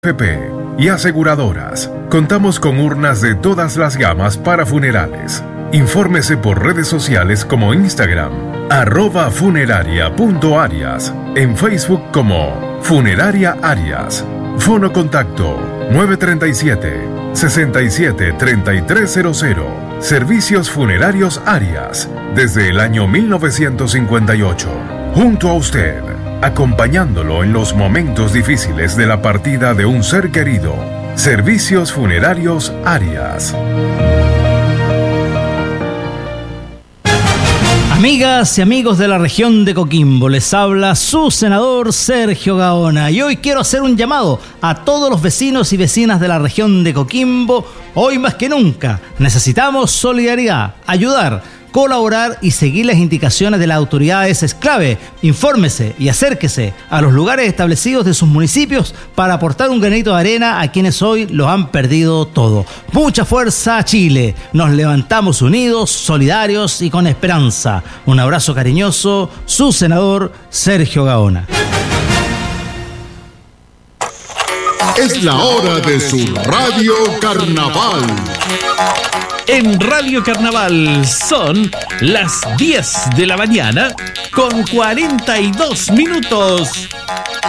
AFP y aseguradoras. Contamos con urnas de todas las gamas para funerales. Infórmese por redes sociales como Instagram, @funeraria.arias, en Facebook como Funeraria Arias. Fono contacto 937-673300. Servicios Funerarios Arias, desde el año 1958. Junto a usted, acompañándolo en los momentos difíciles de la partida de un ser querido. Servicios Funerarios Arias. Amigas y amigos de la región de Coquimbo, les habla su senador Sergio Gaona y hoy quiero hacer un llamado a todos los vecinos y vecinas de la región de Coquimbo. Hoy más que nunca necesitamos solidaridad, ayudar, colaborar y seguir las indicaciones de las autoridades es clave. Infórmese y acérquese a los lugares establecidos de sus municipios para aportar un granito de arena a quienes hoy lo han perdido todo. Mucha fuerza a Chile. Nos levantamos unidos, solidarios y con esperanza. Un abrazo cariñoso, su senador Sergio Gaona. Es la hora de su Radio Carnaval. En Radio Carnaval son las 10 de la mañana con 42 minutos.